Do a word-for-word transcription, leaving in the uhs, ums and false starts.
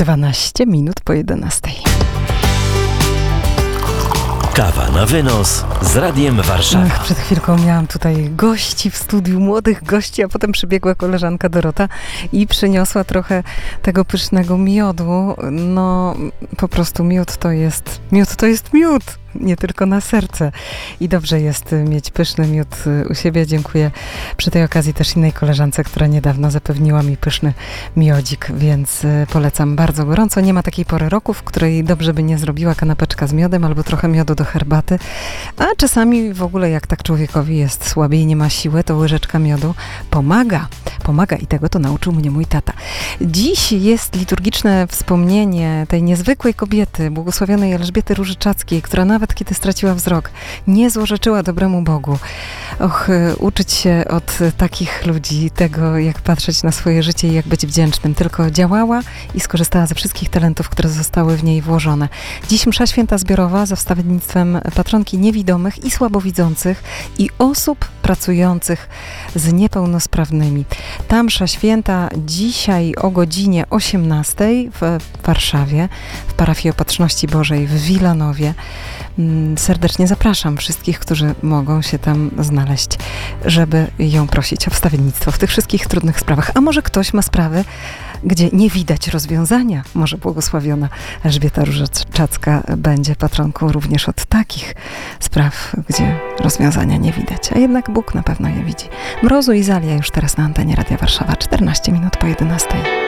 dwanaście minut po jedenastej. Kawa na wynos z Radiem Warszawa. Ach, przed chwilką miałam tutaj gości w studiu, młodych gości, a potem przybiegła koleżanka Dorota i przyniosła trochę tego pysznego miodu. No, po prostu miód to jest, miód to jest miód, nie tylko na serce. I dobrze jest mieć pyszny miód u siebie. Dziękuję przy tej okazji też innej koleżance, która niedawno zapewniła mi pyszny miodzik, więc polecam bardzo gorąco. Nie ma takiej pory roku, w której dobrze by nie zrobiła kanapeczka z miodem albo trochę miodu do herbaty, a czasami w ogóle jak tak człowiekowi jest słabiej, nie ma siły, to łyżeczka miodu pomaga. Pomaga i tego to nauczył mnie mój tata. Dziś jest liturgiczne wspomnienie tej niezwykłej kobiety, błogosławionej Elżbiety Różyczackiej, która nawet kiedy straciła wzrok, nie złorzeczyła dobremu Bogu. Och, uczyć się od takich ludzi tego, jak patrzeć na swoje życie i jak być wdzięcznym. Tylko działała i skorzystała ze wszystkich talentów, które zostały w niej włożone. Dziś msza święta zbiorowa za wstawiennictwem patronki niewidomych i słabowidzących i osób pracujących z niepełnosprawnymi. Ta msza święta dzisiaj o godzinie osiemnastej w Warszawie, w parafii Opatrzności Bożej w Wilanowie. Serdecznie zapraszam wszystkich, którzy mogą się tam znaleźć, żeby ją prosić o wstawiennictwo w tych wszystkich trudnych sprawach. A może ktoś ma sprawy, gdzie nie widać rozwiązania? Może błogosławiona Elżbieta Różyczacka będzie patronką również od takich spraw, gdzie rozwiązania nie widać. A jednak Bóg na pewno je widzi. Mrozu i Zalia już teraz na antenie Radia Warszawa, czternaście minut po jedenastej.